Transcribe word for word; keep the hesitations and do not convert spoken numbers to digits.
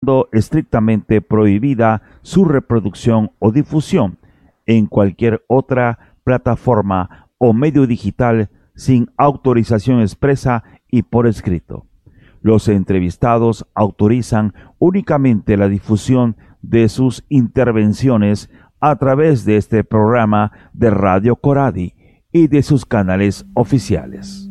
quedando estrictamente prohibida su reproducción o difusión en cualquier otra plataforma o medio digital sin autorización expresa y por escrito. Los entrevistados autorizan únicamente la difusión de sus intervenciones a través de este programa de Radio Coradi y de sus canales oficiales.